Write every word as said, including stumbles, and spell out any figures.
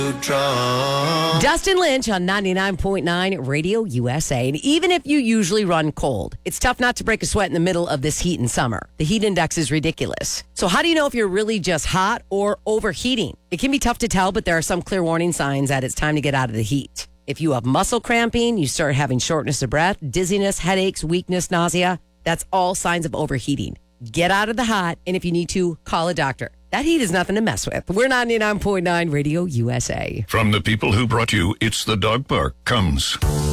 Dustin Lynch on ninety-nine point nine Radio U S A. And even if you usually run cold, it's tough not to break a sweat in the middle of this heat in summer. The heat index is ridiculous. So how do you know if you're really just hot or overheating? It can be tough to tell, but there are some clear warning signs that it's time to get out of the heat. If you have muscle cramping, you start having shortness of breath, dizziness, headaches, weakness, nausea, that's all signs of overheating. Get out of the hot, and if you need to, call a doctor. That heat is nothing to mess with. We're ninety-nine point nine Radio U S A. From the people who brought you It's the Dog Park comes